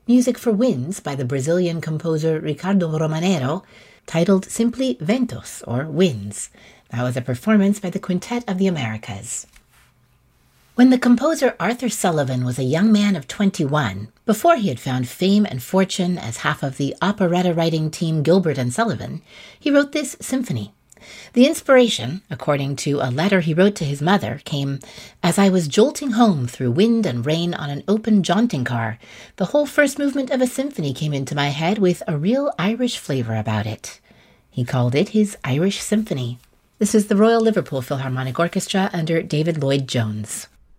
music for winds by the Brazilian composer Ricardo Romanero, titled simply Ventos, or Winds. That was a performance by the Quintet of the Americas. When the composer Arthur Sullivan was a young man of 21, before he had found fame and fortune as half of the operetta writing team Gilbert and Sullivan, he wrote this symphony. The inspiration, according to a letter he wrote to his mother, came, "As I was jolting home through wind and rain on an open jaunting car, the whole first movement of a symphony came into my head with a real Irish flavor about it." He called it his Irish Symphony. This is the Royal Liverpool Philharmonic Orchestra under David Lloyd Jones.